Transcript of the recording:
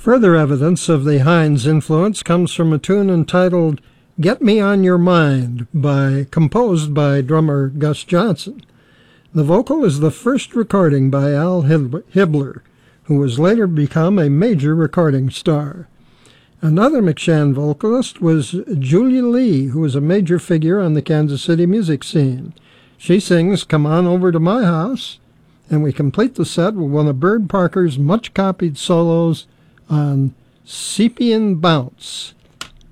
Further evidence of the Hines influence comes from a tune entitled Get Me on Your Mind, composed by drummer Gus Johnson. The vocal is the first recording by Al Hibbler, who was later become a major recording star. Another McShann vocalist was Julia Lee, who was a major figure on the Kansas City music scene. She sings Come On Over to My House, and we complete the set with one of Bird Parker's much-copied solos on Sepian Bounce.